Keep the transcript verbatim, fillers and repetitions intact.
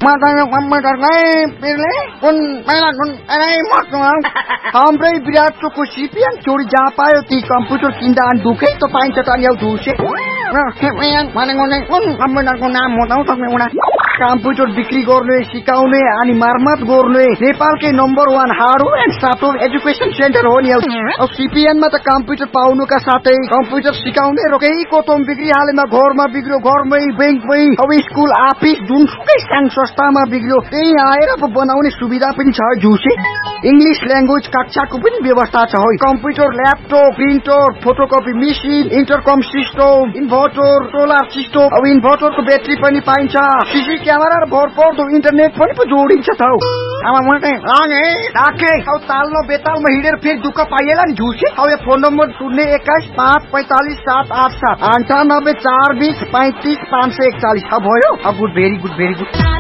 माताको कम्प्युटरकै पिरले कुन पहिला कुन अरे मर्नु हाम्रै विराटको सिपिएन चोरी जहाँ पायो ती कम्प्युटर किन्दा अनि दुखै त पाइन्छ त नि धुसे भनेको चाहिँ कुन कम्प्युटरको नाम बताउ तपाईँ उडा कम्प्युटर बिक्री गर्ने सिकाउने अनि मर्मत गर्ने नेपालकै number one hardware and software education centre हो नि अब सिपिएनमा त कम्प्युटर पाउनुका साथै कम्प्युटर सिकाउने रोकै कोतम बिक्री हालेमा घरमा बिग्रियो घरमै बैंकमै अब स्कुल अफिस जुनसुकै सानो संस्थामा बिग्रियो त्यही आएर बनाउने सुविधा पनि छ झुसे इंग्लिश ल्याङ्ग्वेज कक्षाको पनि व्यवस्था छ हो computer laptop printer photocopy machine इन्टरकम system inverter solar system अब इन्भर्टरको ब्याट्री पनि पाइन्छ सीसी क्यामेरा र भरपर्दो इन्टरनेट पनि पो जोडिन्छ त हौ अब म चाहिँ लागे राखे अब तालमा बेतालमा हिँडेर फेरि दुःख पाइएला नि झुसे अब यो फोन नम्बर शून्य एक्काइस पाँच पैंतालीस सात आठ सात अन्ठानब्बे चार बीस पैंतीस पाँच सय एकचालीस अब भयो अब good very good very good